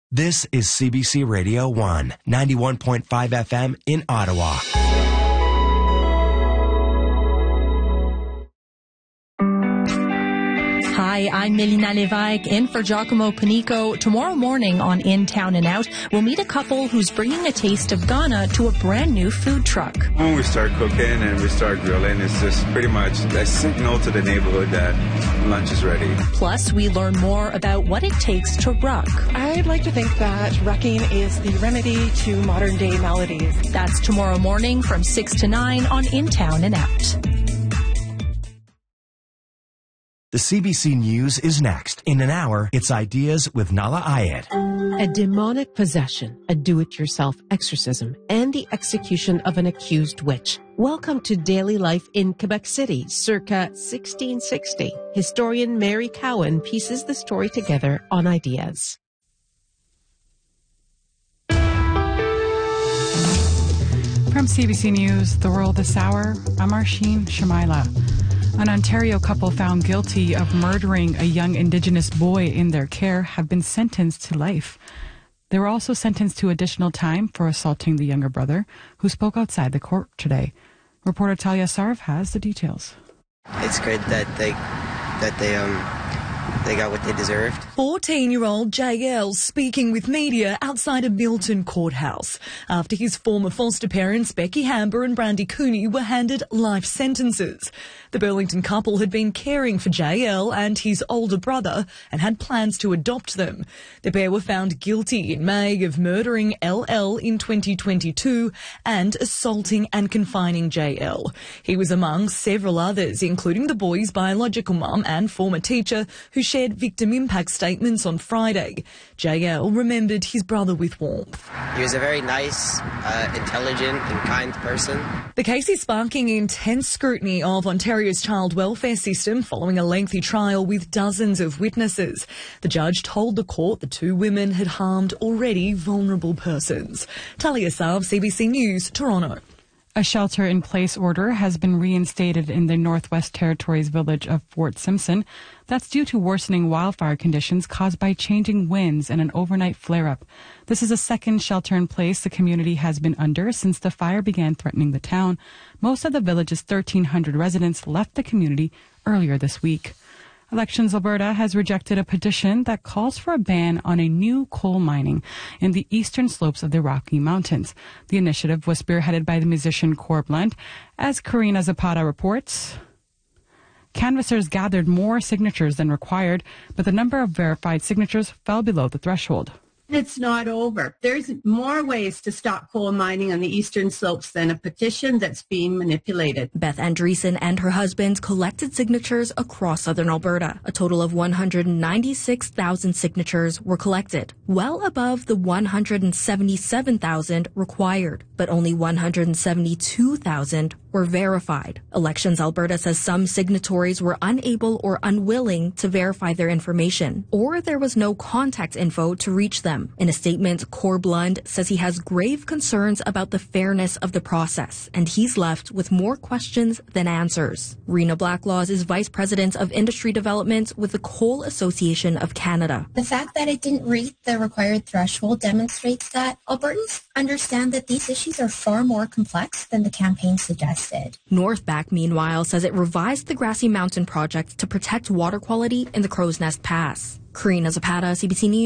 This is CBC Radio 1, 91.5 FM in Ottawa. Hi, I'm Melina Levesque in for Giacomo Panico. Tomorrow morning on In Town and Out, we'll meet a couple who's bringing a taste of Ghana to a brand new food truck. When we start cooking and we start grilling, it's just pretty much a signal to the neighborhood that lunch is ready. Plus, we learn more about what it takes to ruck. I'd like to think that rucking is the remedy to modern day maladies. That's tomorrow morning from 6 to 9 on In Town and Out. The CBC News is next. In an hour, it's Ideas with Nala Ayed. A demonic possession, a do-it-yourself exorcism, and the execution of an accused witch. Welcome to Daily Life in Quebec City, circa 1660. Historian Mary Cowan pieces the story together on Ideas. From CBC News, The World This Hour, I'm Arsheen Shamaila. An Ontario couple found guilty of murdering a young Indigenous boy in their care have been sentenced to life. They were also sentenced to additional time for assaulting the younger brother, who spoke outside the court today. Reporter Talia Sarv has the details. It's good that they got what they deserved. 14-year-old JL speaking with media outside a Milton courthouse after his former foster parents Becky Hamber and Brandy Cooney were handed life sentences. The Burlington couple had been caring for JL and his older brother and had plans to adopt them. The pair were found guilty in May of murdering LL in 2022 and assaulting and confining JL. He was among several others, including the boy's biological mum and former teacher, who shared victim impact statements on Friday. JL remembered his brother with warmth. He was a very nice, intelligent and kind person. The case is sparking intense scrutiny of Ontario's child welfare system following a lengthy trial with dozens of witnesses. The judge told the court the two women had harmed already vulnerable persons. Talia Sarv, CBC News, Toronto. A shelter-in-place order has been reinstated in the Northwest Territories village of Fort Simpson. That's due to worsening wildfire conditions caused by changing winds and an overnight flare-up. This is the second shelter-in-place the community has been under since the fire began threatening the town. Most of the village's 1,300 residents left the community earlier this week. Elections Alberta has rejected a petition that calls for a ban on a new coal mining in the eastern slopes of the Rocky Mountains. The initiative was spearheaded by the musician Corb Lund. As Karina Zapata reports, canvassers gathered more signatures than required, but the number of verified signatures fell below the threshold. It's not over. There's more ways to stop coal mining on the eastern slopes than a petition that's being manipulated. Beth Andreessen and her husband collected signatures across southern Alberta. A total of 196,000 signatures were collected, well above the 177,000 required, but only 172,000 were verified. Elections Alberta says some signatories were unable or unwilling to verify their information, or there was no contact info to reach them. In a statement, Corb Lund says he has grave concerns about the fairness of the process, and he's left with more questions than answers. Rena Blacklaws is Vice President of Industry Development with the Coal Association of Canada. The fact that it didn't reach the required threshold demonstrates that Albertans understand that these issues are far more complex than the campaign suggested. Northback, meanwhile, says it revised the Grassy Mountain project to protect water quality in the Crow's Nest Pass. Karina Zapata, CBC News.